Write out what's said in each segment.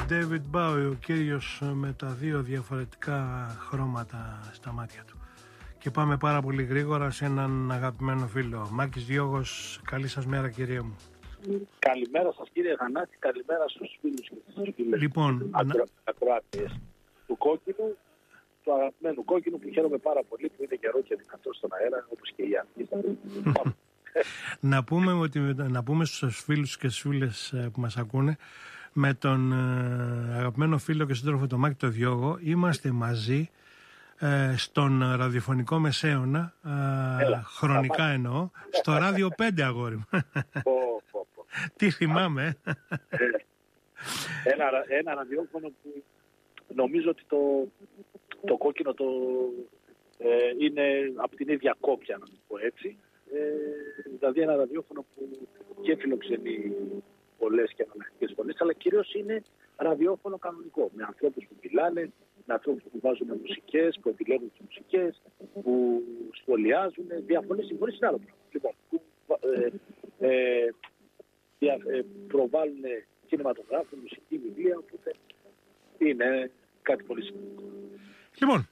David Bowie, ο κύριος με τα δύο διαφορετικά χρώματα στα μάτια του. Και πάμε πάρα πολύ γρήγορα σε έναν αγαπημένο φίλο. Μάκης Διώγος, καλή σας μέρα κύριε μου. Καλημέρα σας κύριε Θανάση, καλημέρα στους φίλους και στις φίλες. Λοιπόν, ακροάτριες του κόκκινου, του αγαπημένου κόκκινου που χαίρομαι πάρα πολύ που είναι καιρό και δυνατό στον αέρα όπως και οι άλλοι. να πούμε στους φίλους και στις φίλες που μας ακούνε, με τον αγαπημένο φίλο και σύντροφο τον Μάκη το Διώγο είμαστε μαζί στον ραδιοφωνικό μεσαίωνα, χρονικά εννοώ, στο Ράδιο 5 αγόρι μου. Τι θυμάμαι. Ένα ραδιόφωνο που νομίζω ότι το κόκκινο είναι από την ίδια κόπια, να το πω έτσι. Δηλαδή ένα ραδιόφωνο που και φιλοξενεί πολλές και αναλλακτικές φωνές, αλλά κυρίως είναι ραδιόφωνο κανονικό, με ανθρώπους που μιλάνε, με ανθρώπους που βάζουν μουσικές, που επιλέγουν τις μουσικές, που σχολιάζουν, διαφωνείς, συμφωνείς είναι άλλο πράγμα. Λοιπόν, που προβάλλουν κινηματογράφο, μουσική, βιβλία, οπότε είναι κάτι πολύ σημαντικό. Λοιπόν,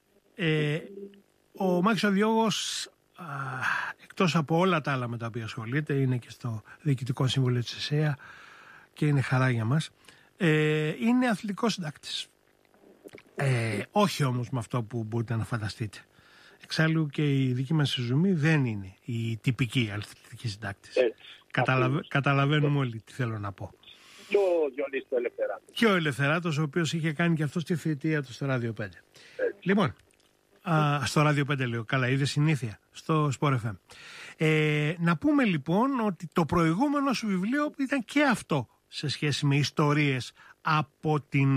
ο Μάκης ο Διώγος, εκτός από όλα τα άλλα με τα οποία ασχολείται, είναι και στο Διοικητικό Σύμβουλο της ΕΣΕΑ και είναι χαρά για μας, είναι αθλητικός συντάκτης. Όχι όμως με αυτό που μπορείτε να φανταστείτε. Εξάλλου και η δική μας Ζουμί δεν είναι η τυπική αθλητική συντάκτης. Καταλαβαίνουμε όλοι τι θέλω να πω. Και ο Διονύσης ο Ελευθεράτος. Και ο Ελευθεράτος, ο οποίος είχε κάνει και αυτό τη θητεία του στο Ράδιο 5. Λοιπόν, στο Ράδιο 5 λέω, καλά, είδε συνήθεια, στο Sport FM. Να πούμε λοιπόν ότι το προηγούμενο σου βιβλίο ήταν και αυτό σε σχέση με ιστορίες από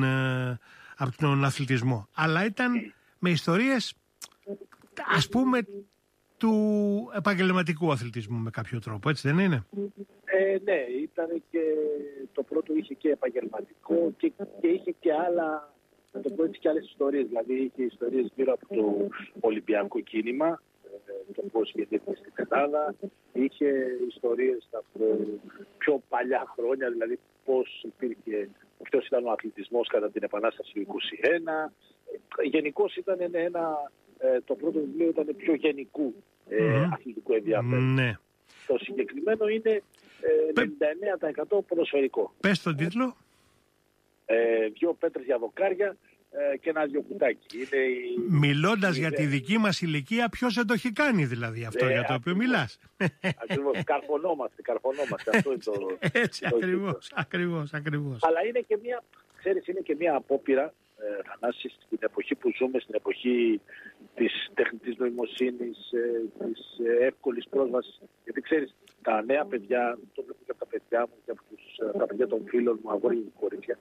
τον αθλητισμό. Αλλά ήταν με ιστορίες, ας πούμε, του επαγγελματικού αθλητισμού με κάποιο τρόπο, έτσι δεν είναι? Ναι, ήταν και το πρώτο είχε και επαγγελματικό και είχε και άλλα, να το πω έτσι, και άλλες ιστορίες. Δηλαδή είχε ιστορίες γύρω από το Ολυμπιακό κίνημα, το πώς γεννήθηκε στην Ελλάδα, είχε ιστορίες από πιο παλιά χρόνια, δηλαδή ποιος ήταν ο αθλητισμός κατά την Επανάσταση του 21. Γενικώς ήταν το πρώτο βιβλίο ήταν πιο γενικού αθλητικού ενδιαφέρον. Ναι. Το συγκεκριμένο είναι 99% ποδοσφαιρικό. Πες τον τίτλο. 2 πέτρες για δοκάρια και ένα διοκουτάκι. Μιλώντας για τη δική μας ηλικία, ποιος δεν το έχει κάνει δηλαδή αυτό για το οποίο μιλάς? Ακριβώς, καρφωνόμαστε. Αυτό είναι το... Έτσι, ακριβώς. Αλλά είναι και μια, ξέρεις, είναι και μια απόπειρα, Θανάση, στην εποχή που ζούμε, στην εποχή της τεχνητής νοημοσύνης, της εύκολης πρόσβασης. Γιατί ξέρεις, τα νέα παιδιά, το βλέπω και από τα παιδιά μου και από τα παιδιά των φίλων μου, αγόρια και κορίτσια,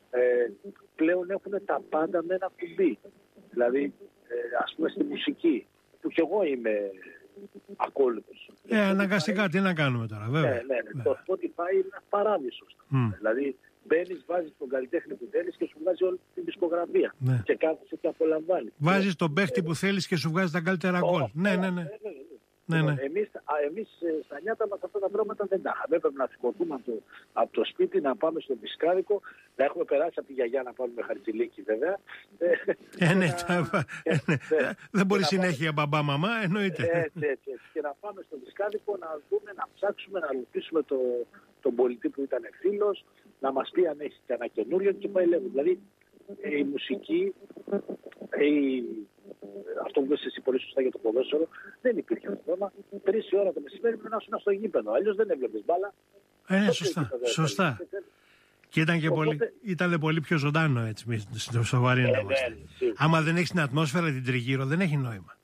πλέον έχουν τα πάντα με ένα κουμπί. Δηλαδή, ας πούμε στη μουσική, που κι εγώ είμαι ακόλουθος. Αναγκαστικά, τι να κάνουμε τώρα, βέβαια. Ναι. Το Spotify είναι ένα παράδεισος. Δηλαδή, μπαίνεις, βάζεις τον καλλιτέχνη που θέλεις και σου βγάζει όλη την δισκογραφία. Ναι. Και κάθεσαι και απολαμβάνεις. Βάζεις τον παίχτη που θέλεις και σου βγάζει τα καλύτερα γκολ. Ναι. Εμείς στα νιάτα μας αυτά τα πράγματα δεν τα είχαμε. Έπρεπε να σηκωθούμε από το σπίτι, να πάμε στο δισκάδικο, να έχουμε περάσει από τη γιαγιά να πάμε με χαρτζηλίκι βέβαια. Δεν μπορεί συνέχεια μπαμπά μαμά, εννοείται. Έτσι. Και να πάμε στο δισκάδικο να δούμε, να ψάξουμε, να ρωτήσουμε τον πολιτή που ήταν φίλος, να μας πει αν έχει κανένα καινούριο και πάει λέγω. Δηλαδή η μουσική, αυτό που είπες εσύ πολύ σωστά για το ποδόσφαιρο, δεν υπήρχε αυτό το θέμα. 3 η ώρα το μεσημέρι πρέπει να ήσουν στο γήπεδο. Αλλιώς δεν έβλεπες μπάλα. Σωστά. Και ήταν πολύ πιο ζωντάνο έτσι, στο σοβαρή να είμαστε. Άμα δεν έχεις την ατμόσφαιρα, την τριγύρω, δεν έχει νόημα.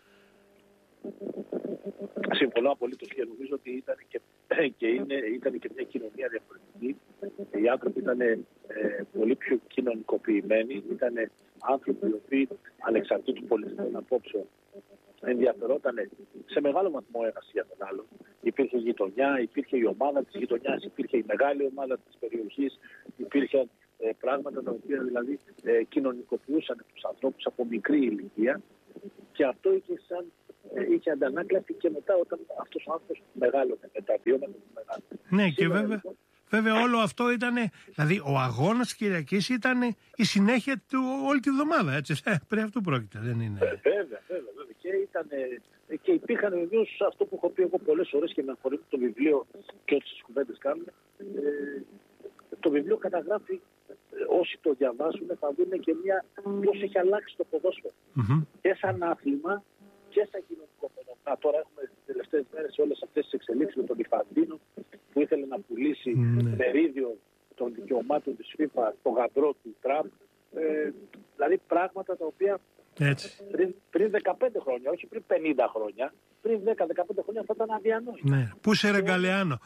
Συμφωνώ απολύτως και νομίζω ότι ήταν και μια κοινωνία διαφορετική. Οι άνθρωποι ήταν πολύ πιο κοινωνικοποιημένοι, ήταν άνθρωποι οι οποίοι ανεξαρτήτως πολιτικών απόψεων ενδιαφερόταν σε μεγάλο βαθμό ένας για τον άλλο. Υπήρχε γειτονιά, υπήρχε η ομάδα της γειτονιάς, υπήρχε η μεγάλη ομάδα της περιοχής, υπήρχαν πράγματα τα οποία δηλαδή κοινωνικοποιούσαν τους ανθρώπους από μικρή ηλικία και αυτό είχε αντανάκλαση και μετά όταν αυτός ο άνθρωπος μεγάλωνε, μεταβίωνε. Ναι, και βέβαια Βέβαια όλο αυτό ήταν, δηλαδή ο αγώνας της Κυριακής ήταν η συνέχεια του όλη τη βδομάδα, έτσι, περί αυτού πρόκειται, δεν είναι? Βέβαια. Και υπήρχαν βεβαίως αυτό που έχω πει εγώ πολλές φορές και με αφορμή το βιβλίο και όσες κουβέντες κάνουμε. Το βιβλίο καταγράφει, όσοι το διαβάσουν θα δουν και πώς έχει αλλάξει το ποδόσφαιρο. Και σαν άθλημα και σαν κοινωνικό φαινόμενο. Τώρα έχουμε τις τελευταίες μέρες όλες αυτές τις εξελίξεις με τον Ιφαντίνο που ήθελε να πουλήσει μερίδιο των δικαιωμάτων της FIFA, το γαμπρό του Τραμπ. Δηλαδή πράγματα τα οποία πριν 15 χρόνια, όχι πριν 50 χρόνια, πριν 10-15 χρόνια θα ήταν αδιανόητα. Ναι. Πού σε ρεγκαλεάνο.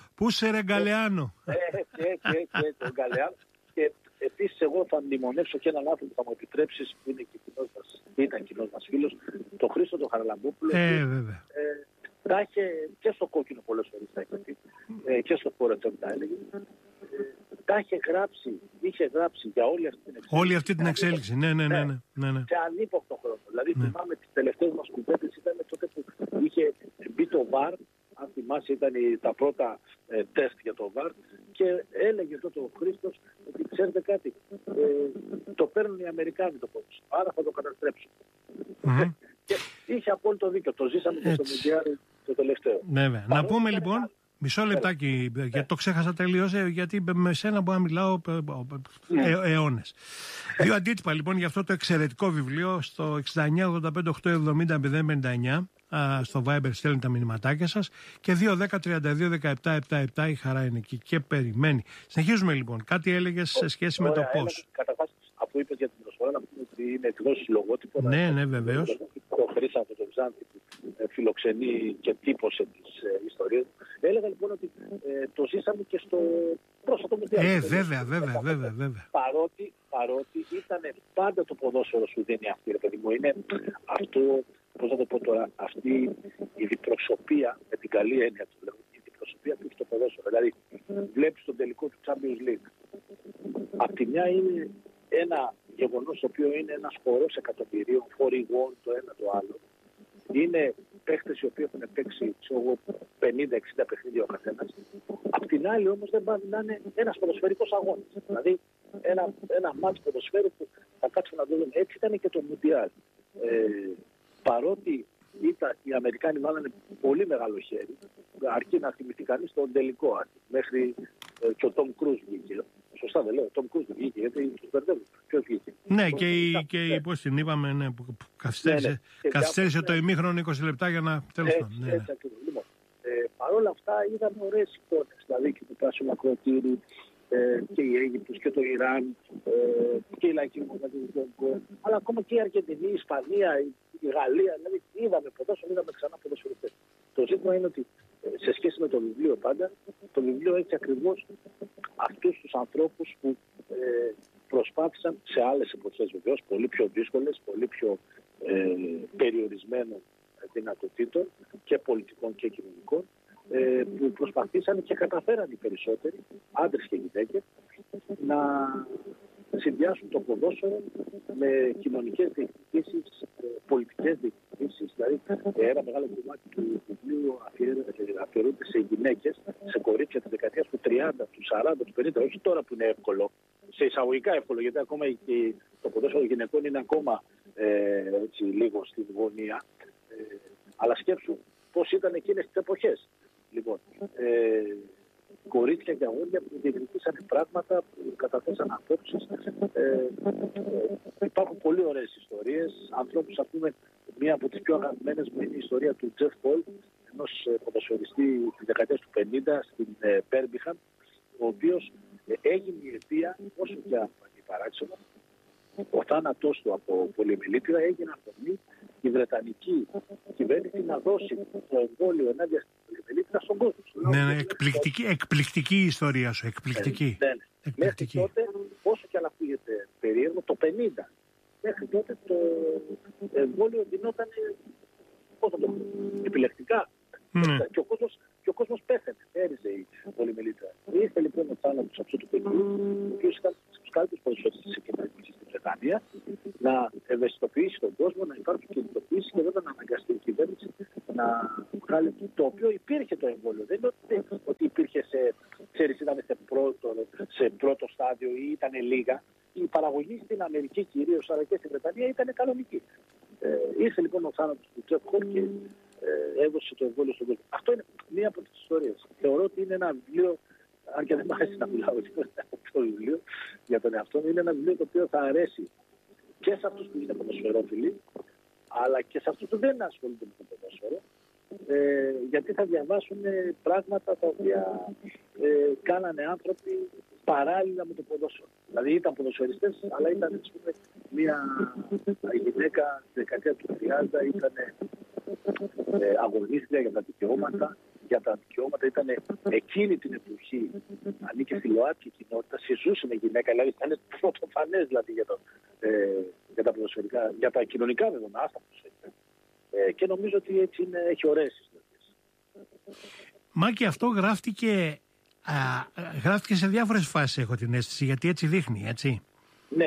Και τον Γκαλεάνο. Και επίσης εγώ θα μνημονεύσω και έναν άνθρωπο που θα μου επιτρέψεις, που είναι και ήταν κοινός μας φίλος, τον Χρήστο τον Χαραλαμπόπουλο. Βέβαια. Τα είχε και στο κόκκινο πολλές φορές τα είχε πει, και στο Φορετσόν τα έλεγε. Τα είχε γράψει για όλη αυτή την εξέλιξη. Ναι. Σε ανύποπτο χρόνο. Δηλαδή θυμάμαι τις τελευταίες μας κουβέντες ήταν τότε που είχε μπει το VAR, αν θυμάσαι ήταν τα πρώτα τεστ για το VAR, και έλεγε τότε ο Χρήστος ότι ξέρετε κάτι, το παίρνουν οι Αμερικάνοι το ποδόσφαιρο, άρα θα το καταστρέψουν. Και είχε απόλυτο δίκιο, το ζήσαμε και στο Μουντιάλ το τελευταίο. Βέβαια. Να πούμε λοιπόν, μισό λεπτάκι, γιατί το ξέχασα τελείως, γιατί με σένα μπορώ να μιλάω αιώνες. Δύο αντίτυπα λοιπόν για αυτό το εξαιρετικό βιβλίο στο 6985-870-059. Στο Viber στέλνει τα μηνυματάκια σας και 2-10-32-17-77 η Χαρά είναι εκεί και περιμένει. Συνεχίζουμε λοιπόν. Κάτι έλεγες σε σχέση με το πώς. Καταρχάς, αφού είπες για την προσφορά, να πούμε ότι είναι εκδόσεις λογότυπο. Ναι, βεβαίως. Το Χρήσα από τον Ξάνθη που φιλοξενεί και τύπωσε τις ιστορίες. Έλεγα λοιπόν ότι το ζήσαμε και στο πρόσφατο Μουντιάλ. Βέβαια. Παρότι ήταν πάντα το ποδόσφαιρο σου δίνει αυτή, ρε παιδί μου. Είναι αυτό, πώς θα το πω τώρα, αυτή η διπροσωπεία, με την καλή έννοια του λέγω, η διπροσωπεία που έχει το ποδόσφαιρο. Δηλαδή, βλέπεις τον τελικό του Champions League. Απ' τη μια είναι ένα γεγονός το οποίο είναι ένας χορός εκατομμυρίων, φορηγών το ένα το άλλο. Είναι παίχτες οι οποίοι έχουν παίξει 50-60 παιχνίδια ο καθένας. Απ' την άλλη όμως δεν πάνε να είναι ένας ποδοσφαιρικός αγώνας. Δηλαδή ένα μάτς ποδοσφαίρου που θα κάτσουν να δούμε. Έτσι ήταν και το Μουντιάλ. Παρότι οι Αμερικάνοι βάλανε πολύ μεγάλο χέρι, αρκεί να θυμηθεί κανείς τον τελικό, μέχρι και ο Τόμ Κρούζ βγήκε. Σωστά δεν λέω, ο Τόμ Κρούζ βγήκε, γιατί τους μπερδεύουν. Ποιος βγήκε? Ναι, και πώς την είπαμε, ναι, που καθυστέρησε το ημίχρονο 20 λεπτά για να τέλος πάντων. Έτσι ακριβώς. Λοιπόν, παρόλα αυτά είδαμε ωραίες εικόνες, δηλαδή και το πράσινο ακροτήρι, και η Αίγυπτος και το Ιράν και η λαϊκή δημοκρατία του Κονγκό, αλλά ακόμα και η Αργεντινή, η Ισπανία, η Γαλλία, δηλαδή είδαμε ποδόσφαιρο, είδαμε ξανά ποδοσφαιριστές. Το ζήτημα είναι ότι σε σχέση με το βιβλίο πάντα, το βιβλίο έχει ακριβώς αυτούς τους ανθρώπους που προσπάθησαν σε άλλες εποχές βεβαίως, πολύ πιο δύσκολες, πολύ πιο περιορισμένων δυνατοτήτων και πολιτικών και κοινωνικών, που προσπαθήσαν και καταφέραν οι περισσότεροι, άντρες και γυναίκες, να συνδυάσουν το ποδόσφαιρο με κοινωνικές διεκδικήσεις, πολιτικές διεκδικήσεις. Δηλαδή, ένα μεγάλο κομμάτι του βιβλίου αφιερώνεται σε γυναίκες, σε κορίτσια της δεκαετίας του 30, του 40, του 50, όχι τώρα που είναι εύκολο, σε εισαγωγικά εύκολο, γιατί ακόμα και το ποδόσφαιρο γυναικών είναι ακόμα έτσι, λίγο στην γωνία. Αλλά σκέψου πώς ήταν εκείνες τις εποχές. Λοιπόν, κορίτσια και αγόρια που διεκδικήσαν πράγματα, που καταθέσαν απόψεις. Υπάρχουν πολύ ωραίες ιστορίες. Ανθρώπους, ας πούμε, μία από τις πιο αγαπημένες μου είναι η ιστορία του Τζεφ Πολ, ενός ποδοσφαιριστή της δεκαετίας του 50 στην Μπέρμπιχαμ, ο οποίος έγινε η αιτία, όσο και αν είναι παράξενο, ο θάνατός του από πολυεμιλήτηρα έγινε αφορμή η Βρετανική κυβέρνηση να δώσει το εμβόλιο ενάντια στην πολυεμιλήτηρα στον κόσμο. Ναι, εκπληκτική η ιστορία σου, εκπληκτική. Μέχρι τότε, όσο και αν ακούγεται περίεργο, το 50, μέχρι τότε το εμβόλιο γινόταν επιλεκτικά. Και ο κόσμος πέθανε, έριζε η πολυμελίτρα. Ήρθε λοιπόν ο θάνατος αυτού του παιδιού, ο οποίος ήταν στους καλύτερους ποδοσφαιριστές της κυβέρνησης στην Βρετανία, να ευαισθητοποιήσει τον κόσμο, να υπάρχουν κινητοποιήσεις και βέβαια να αναγκαστεί η κυβέρνηση να βγάλει το οποίο υπήρχε το εμβόλιο. Δεν είναι ότι υπήρχε ξέρεις, ήταν σε στάδιο ή ήταν λίγα, η παραγωγή στην Αμερική κυρίως, αλλά και στην Βρετανία ήταν κανονική. Ήρθε λοιπόν ο θάνατος του Τζεφ Χολ και έδωσε το εμβόλιο στον κόσμο. Αυτό είναι μία από τις ιστορίες. Θεωρώ ότι είναι ένα βιβλίο, αν και δεν μου αρέσει να μιλάω το βιβλίο για τον εαυτό μου, είναι ένα βιβλίο το οποίο θα αρέσει και σε αυτούς που είναι ποδοσφαιρόφιλοι, αλλά και σε αυτούς που δεν ασχολούνται με το ποδόσφαιρο, γιατί θα διαβάσουν πράγματα τα οποία κάνανε άνθρωποι παράλληλα με το ποδόσφαιρο. Δηλαδή ήταν ποδοσφαιριστές, αλλά ήταν μια γυναίκα στη δεκαετία του 30, ήταν αγωνίστρια για τα δικαιώματα. Ήταν εκείνη την εποχή, ανήκε στη ΛΟΑΤΚΙ κοινότητα, συζούσε με γυναίκα, δηλαδή ήταν πρωτοφανές δηλαδή, για τα ποδοσφαιρικά, για τα κοινωνικά δεδομένα, άστα ποδοσφαιρικά. Και νομίζω ότι έτσι έχει ωραίες ιστορίες. Μάκη, αυτό γράφτηκε σε διάφορες φάσεις, έχω την αίσθηση, γιατί έτσι δείχνει, έτσι. Ναι,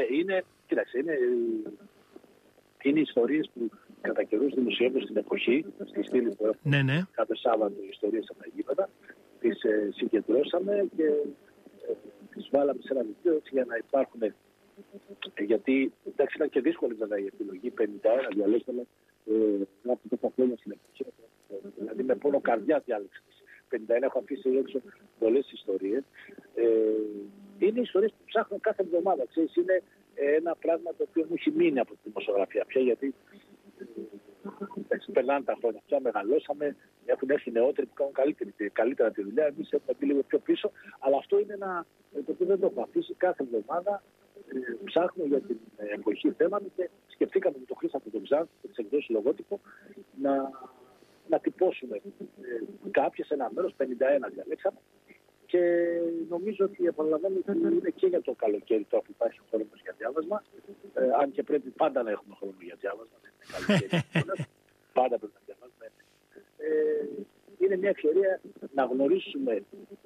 είναι ιστορίες που κατά καιρούς δημοσιεύονται στην εποχή, στη στήλη που έχουμε κάθε Σάββατο ιστορίες από τα γήπεδα. Τις συγκεντρώσαμε και τις βάλαμε σε ένα βιβλίο έτσι για να υπάρχουν. Γιατί εντάξει, ήταν και δύσκολη βέβαια η επιλογή, 51 διαλέξαμε από τα χρόνια στην εποχή. Δηλαδή με πόνο καρδιά διάλεξα. 51 έχω αφήσει έξω πολλές ιστορίες. Είναι ιστορίες που ψάχνω κάθε εβδομάδα. Ξέρεις, είναι ένα πράγμα το οποίο μου έχει μείνει από τη δημοσιογραφία πια, γιατί περνάνε τα χρόνια πια, μεγαλώσαμε, έχουν έρθει νεότεροι που κάνουν καλύτερα τη δουλειά, εμείς έχουμε πει λίγο πιο πίσω, αλλά αυτό είναι ένα το οποίο δεν το έχω αφήσει. Κάθε εβδομάδα ψάχνω για την εποχή θέματα και σκεφτήκαμε με τον Χρήστο τον Ξάνθ και τις εκδόσεις Λογότυπο να τυπώσουμε κάποιες ένα μέρος, 51 διαλέξαμε. Και νομίζω ότι επαναλαμβάνω ότι είναι και για το καλοκαίρι τώρα που υπάρχει ο χρόνος για διάβασμα. Αν και πρέπει πάντα να έχουμε χρόνο για διάβασμα. Πάντα πρέπει να διαβάσουμε. Είναι μια ευκαιρία να γνωρίσουμε,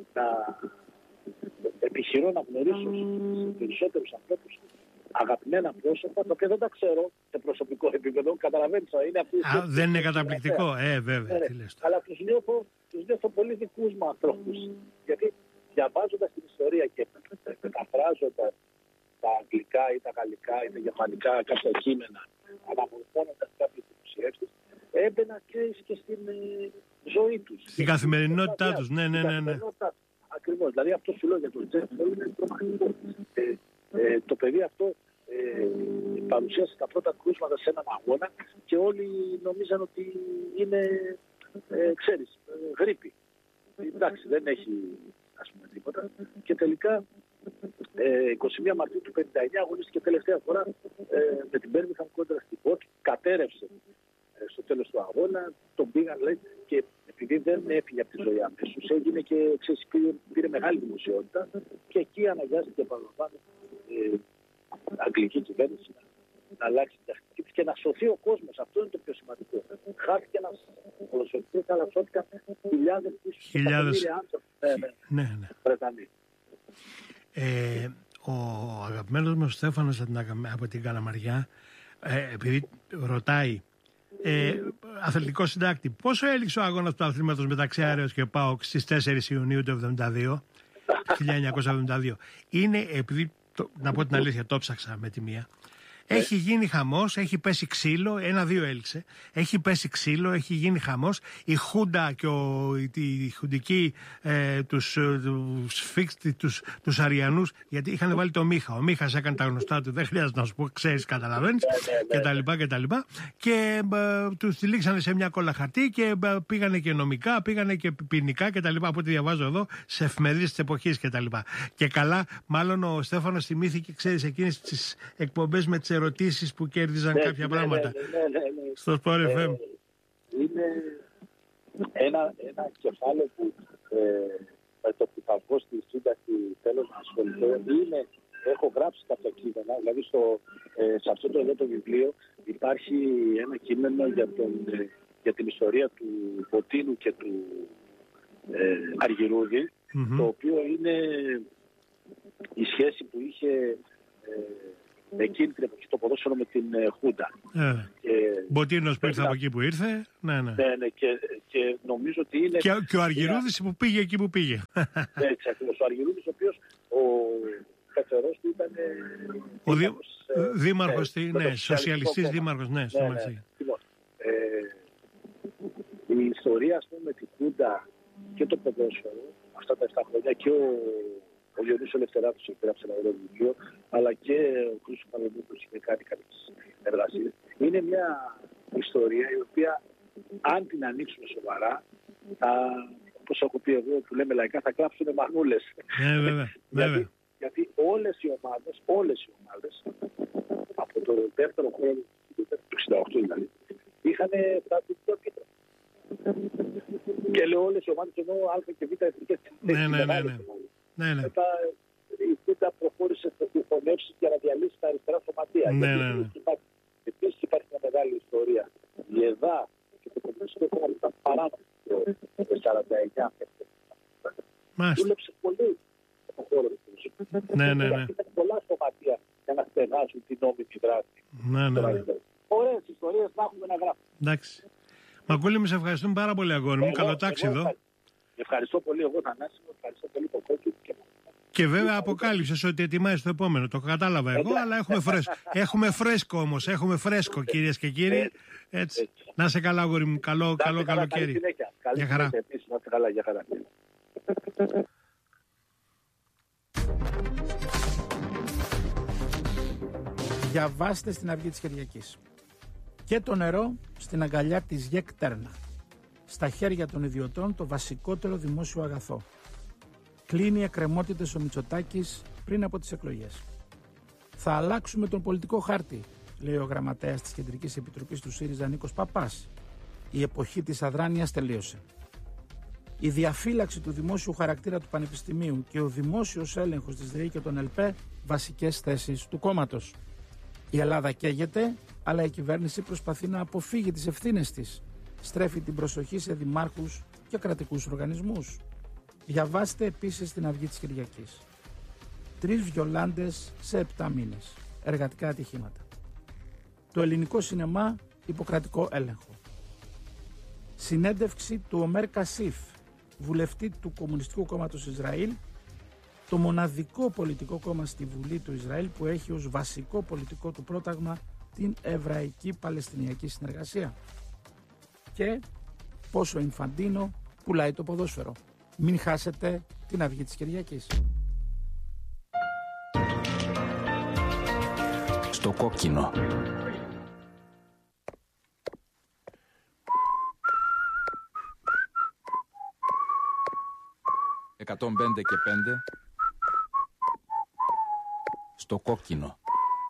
επιχειρώ να γνωρίσω περισσότερους ανθρώπους, αγαπημένα πρόσωπα, τα οποία δεν τα ξέρω σε προσωπικό επίπεδο. Καταλαβαίνεις, είναι αυτή. Δεν είναι καταπληκτικό, βέβαια. Αλλά τους νιώθω πολύ δικούς μου ανθρώπους. Γιατί διαβάζοντας την ιστορία και μεταφράζοντας τα αγγλικά ή τα γαλλικά ή τα γερμανικά κάποια κείμενα, αναμορφώνοντας κάποιες δημοσιεύσεις, έμπαινα και στην ζωή τους. Στην καθημερινότητά τους, ναι. Ακριβώς. Δηλαδή αυτό σου λέω για τον Τζεφ Χολ είναι τρομακτικό. Το παιδί αυτό παρουσίασε τα πρώτα κρούσματα σε έναν αγώνα και όλοι νομίζαν ότι είναι, ξέρεις, γρίπη. Εντάξει, δεν έχει ας πούμε τίποτα. Και τελικά 21 Μαρτίου του 1959 αγωνίστηκε τελευταία φορά με την Birmingham κόντρα στην Πότ. Κατέρευσε στο τέλος του αγώνα, τον πήγαν λέει, και επειδή δεν έφυγε από τη ζωή αμέσως, έγινε και πήρε μεγάλη δημοσιότητα και εκεί αναγκάστηκε επαναλαμβάνω αγγλική κυβέρνηση να αλλάξει την τακτική και να σωθεί ο κόσμος. Αυτό είναι το πιο σημαντικό. Χάθηκε ένας ποδοσφαιριστής, αλλά σώθηκαν χιλιάδες άνθρωποι. Βρετανοί. Ο αγαπημένος μου Στέφανος από την Καλαμαριά, επειδή ρωτάει, αθλητικό συντάκτη, πόσο έληξε ο αγώνας του αθλήματος μεταξύ Άρεως και ΠΑΟΚ στις 4 Ιουνίου του 1972. Είναι, επειδή, να πω την αλήθεια, το ψάξα με τη μία. Έχει γίνει χαμός, έχει πέσει ξύλο, 1-2 έληξε. Έχει πέσει ξύλο, έχει γίνει χαμός. Η Χούντα και οι χουντικοί τους Αριανούς, γιατί είχαν βάλει το Μίχα. Ο Μίχας έκανε τα γνωστά του, δεν χρειάζεται να σου πω, ξέρεις, καταλαβαίνεις, κτλ. Και τους τυλίξανε σε μια κόλλα χαρτί και πήγανε και νομικά, πήγανε και ποινικά κτλ. Από ό,τι διαβάζω εδώ, σε εφημερίδες της εποχής κτλ. Και καλά, μάλλον ο Στέφανος θυμήθηκε, ξέρεις, εκείνες τις εκπομπές με τις ερωτήσεις που κέρδιζαν κάποια πράγματα στο Sport FM. Είναι ένα κεφάλαιο που με το που θα βγω στη σύνταξη θέλω να ασχοληθώ. Έχω γράψει κάποια κείμενα, δηλαδή σε αυτό το εδώ το βιβλίο υπάρχει ένα κείμενο για την ιστορία του Βοτίνου και του Αργυρούδη, το οποίο είναι η σχέση που είχε εκείνη την εποχή το ποδόσφαιρο με την Χούντα. Μποτίνος που ήρθε από εκεί που ήρθε. Ναι, και νομίζω ότι είναι... Και ο Αργυρούδης που πήγε εκεί που πήγε. Έτσι ακριβώς. Ο Αργυρούδης, ο οποίος πεθερός του ήταν δήμαρχος, σοσιαλιστής δήμαρχος, ναι, στο Μαρσίγια. Λοιπόν, η ιστορία, ας πούμε, με την Κούντα και το ποδόσφαιρο, αυτά τα 7 χρόνια, και ο Διονύσης Ελευθεράτος έγραψε ένα ωραίο βιβλίο, αλλά και ο Χρήστος Παλαιομούτος είχε κάνει κάποιες εργασίες. Είναι μια ιστορία η οποία, αν την ανοίξουμε σοβαρά, όπως έχω πει εγώ, που λέμε λαϊκά, θα κλάψουν μανούλες. Ναι, βέβαια. Γιατί όλες οι ομάδες, από το δεύτερο χρόνο του 68 δηλαδή, είχαν φτάσει στο επίπεδο. Και λέω όλες οι ομάδες, ενώ Α και Β εθνικές. Ναι. Μετά η Κούντα προχώρησε στις διχονεύσεις για να διαλύσει τα αριστερά σωματεία. Επίσης υπάρχει μια μεγάλη ιστορία. Η ΕΔΑ και το Κομμουνιστικό Κόμμα ήταν παράνομο το 1949. Δούλεψε πολύ στον χώρο του Κομμουνιστικού. Ήταν πολλά σωματεία για να στεγάσουν την νόμιμη δράση. Ωραίες ιστορίες να έχουμε να γράφουμε. Εντάξει. Μακούλη, με σε ευχαριστούμε πάρα πολύ, αγόρι μου. Καλό τάξιδο. Ευχαριστώ πολύ, εγώ Θανάση μου. Ευχαριστώ πολύ το κόκκι. Και βέβαια αποκάλυψες ότι ετοιμάζεις το επόμενο. Το κατάλαβα εγώ, αλλά έχουμε φρέσκο. Έχουμε φρέσκο όμως. Έχουμε φρέσκο, κυρίες και κύριοι. Έτσι. Να είσαι καλά, αγόρι μου. Καλό καλοκαίρι. Γεια χαρά. Γεια χαρά. Διαβάστε στην Αυγή της Κυριακής. Και το νερό στην αγκαλιά της ΓΕΚ Τέρνα. Στα χέρια των ιδιωτών το βασικότερο δημόσιο αγαθό. Κλείνει εκκρεμότητες ο Μητσοτάκης πριν από τις εκλογές. Θα αλλάξουμε τον πολιτικό χάρτη, λέει ο γραμματέας της Κεντρικής Επιτροπής του ΣΥΡΙΖΑ Νίκος Παπάς. Η εποχή της αδράνειας τελείωσε. Η διαφύλαξη του δημόσιου χαρακτήρα του Πανεπιστημίου και ο δημόσιος έλεγχος της ΔΕΗ και των ΕΛΠΕ βασικές θέσεις του κόμματος. Η Ελλάδα καίγεται, αλλά η κυβέρνηση προσπαθεί να αποφύγει τις ευθύνες της. Στρέφει την προσοχή σε δημάρχους και κρατικούς οργανισμούς. Διαβάστε επίσης την Αυγή της Κυριακής. 3 βιολάντες σε 7 μήνες. Εργατικά ατυχήματα. Το ελληνικό σινεμά υποκρατικό έλεγχο. Συνέντευξη του Ομέρ Κασίφ, βουλευτή του Κομμουνιστικού Κόμματος Ισραήλ, το μοναδικό πολιτικό κόμμα στη Βουλή του Ισραήλ που έχει ως βασικό πολιτικό του πρόταγμα την Εβραϊκή Παλαιστινιακή Συνεργασία. Και πόσο Ινφαντίνο πουλάει το ποδόσφαιρο. Μην χάσετε την Αυγή της Κυριακής. Στο κόκκινο. «105 και 5» στο κόκκινο.